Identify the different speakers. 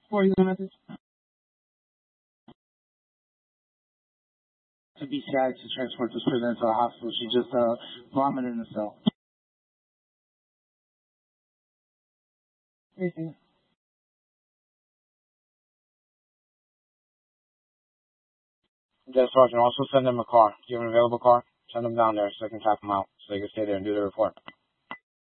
Speaker 1: Or you going message? To BCI to transport this prisoner to the hospital. She just vomited in the cell. Anything?
Speaker 2: Yes, Sergeant. Also send them a car. Do you have an available car? Send them down there so I can tap them out so they can stay there and do the report.